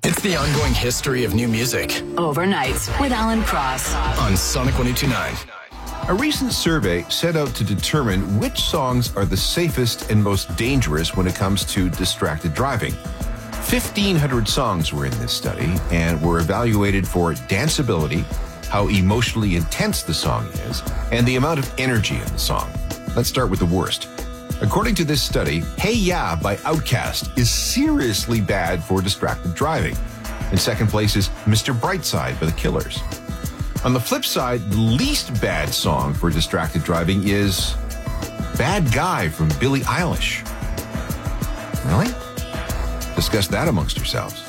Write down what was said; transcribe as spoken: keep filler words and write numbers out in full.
It's the ongoing history of new music. Overnights with Alan Cross on Sonic one oh two point nine. A recent survey set out to determine which songs are the safest and most dangerous when it comes to distracted driving. fifteen hundred songs were in this study and were evaluated for danceability, how emotionally intense the song is, and the amount of energy in the song. Let's start with the worst. According to this study, Hey Ya by Outkast is seriously bad for distracted driving. In second place is Mister Brightside by The Killers. On the flip side, the least bad song for distracted driving is Bad Guy from Billie Eilish. Really? Discuss that amongst yourselves.